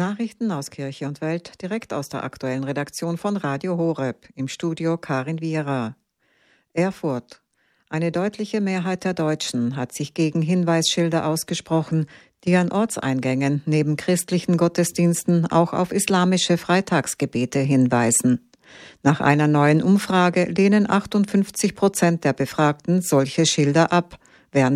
Nachrichten aus Kirche und Welt direkt aus der aktuellen Redaktion von Radio Horeb, im Studio Karin Viera. Erfurt. Eine deutliche Mehrheit der Deutschen hat sich gegen Hinweisschilder ausgesprochen, die an Ortseingängen neben christlichen Gottesdiensten auch auf islamische Freitagsgebete hinweisen. Nach einer neuen Umfrage lehnen 58% der Befragten solche Schilder ab, während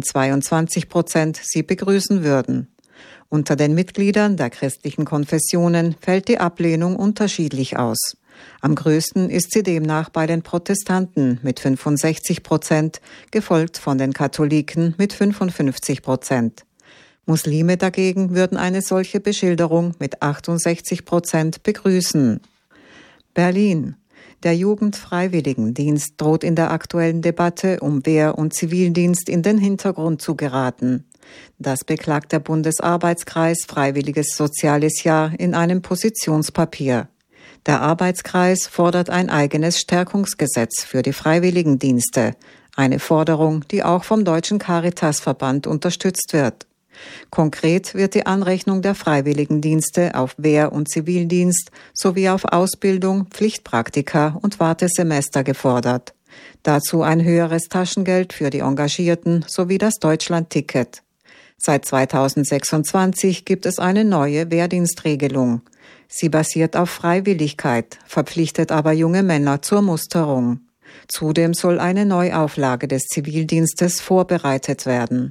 22% sie begrüßen würden. Unter den Mitgliedern der christlichen Konfessionen fällt die Ablehnung unterschiedlich aus. Am größten ist sie demnach bei den Protestanten mit 65%, gefolgt von den Katholiken mit 55%. Muslime dagegen würden eine solche Beschilderung mit 68% begrüßen. Berlin. Der Jugendfreiwilligendienst droht in der aktuellen Debatte um Wehr- und Zivildienst in den Hintergrund zu geraten. Das beklagt der Bundesarbeitskreis Freiwilliges Soziales Jahr in einem Positionspapier. Der Arbeitskreis fordert ein eigenes Stärkungsgesetz für die Freiwilligendienste, eine Forderung, die auch vom Deutschen Caritasverband unterstützt wird. Konkret wird die Anrechnung der Freiwilligendienste auf Wehr- und Zivildienst sowie auf Ausbildung, Pflichtpraktika und Wartesemester gefordert. Dazu ein höheres Taschengeld für die Engagierten sowie das Deutschlandticket. Seit 2026 gibt es eine neue Wehrdienstregelung. Sie basiert auf Freiwilligkeit, verpflichtet aber junge Männer zur Musterung. Zudem soll eine Neuauflage des Zivildienstes vorbereitet werden.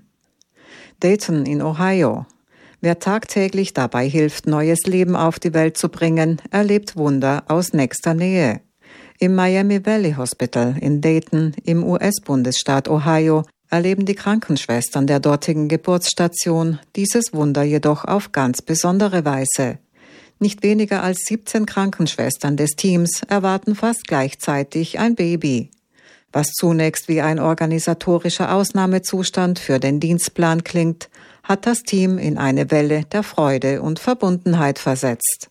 Dayton in Ohio. Wer tagtäglich dabei hilft, neues Leben auf die Welt zu bringen, erlebt Wunder aus nächster Nähe. Im Miami Valley Hospital in Dayton im US-Bundesstaat Ohio erleben die Krankenschwestern der dortigen Geburtsstation dieses Wunder jedoch auf ganz besondere Weise. Nicht weniger als 17 Krankenschwestern des Teams erwarten fast gleichzeitig ein Baby. Was zunächst wie ein organisatorischer Ausnahmezustand für den Dienstplan klingt, hat das Team in eine Welle der Freude und Verbundenheit versetzt.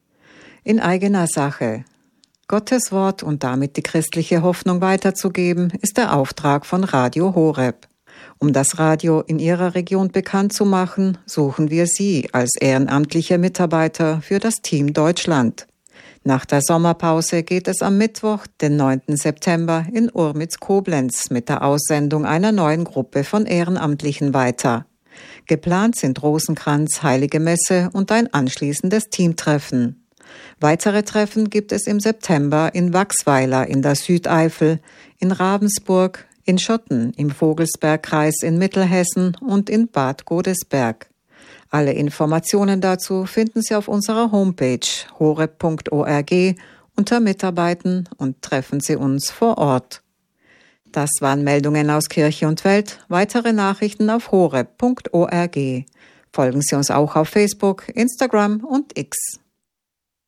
In eigener Sache. Gottes Wort und damit die christliche Hoffnung weiterzugeben, ist der Auftrag von Radio Horeb. Um das Radio in Ihrer Region bekannt zu machen, suchen wir Sie als ehrenamtliche Mitarbeiter für das Team Deutschland. Nach der Sommerpause geht es am Mittwoch, den 9. September, in Urmitz-Koblenz mit der Aussendung einer neuen Gruppe von Ehrenamtlichen weiter. Geplant sind Rosenkranz, Heilige Messe und ein anschließendes Teamtreffen. Weitere Treffen gibt es im September in Wachsweiler in der Südeifel, in Ravensburg, in Schotten im Vogelsbergkreis in Mittelhessen und in Bad Godesberg. Alle Informationen dazu finden Sie auf unserer Homepage horeb.org unter Mitarbeiten und treffen Sie uns vor Ort. Das waren Meldungen aus Kirche und Welt. Weitere Nachrichten auf horeb.org. Folgen Sie uns auch auf Facebook, Instagram und X.